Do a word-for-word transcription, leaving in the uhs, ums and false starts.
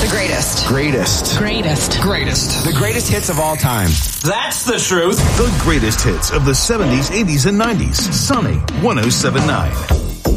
greatest. Greatest. Greatest. Greatest. The greatest hits of all time. That's the truth. The greatest hits of the seventies, eighties, and nineties. Sunny one oh seven point nine.